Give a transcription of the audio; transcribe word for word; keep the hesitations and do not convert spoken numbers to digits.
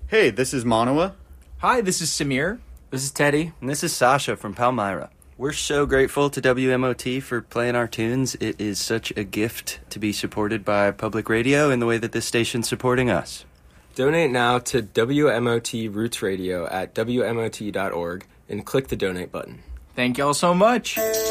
Hey, this is Manawa. Hi, this is Samir. This is Teddy. And this is Sasha from Palmyra. We're so grateful to W M O T for playing our tunes. It is such a gift to be supported by public radio in the way that this station's supporting us. Donate now to W M O T Roots Radio at W M O T dot org and click the donate button. Thank y'all so much.